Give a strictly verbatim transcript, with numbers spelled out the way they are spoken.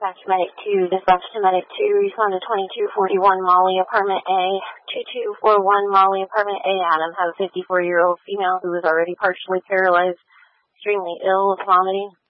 Dispatch Medic two, dispatch to Medic two, respond to twenty-two forty-one Molly, apartment A, two two four one Molly, apartment A, Adam, have a fifty-four-year-old female who is already partially paralyzed, extremely ill with vomiting.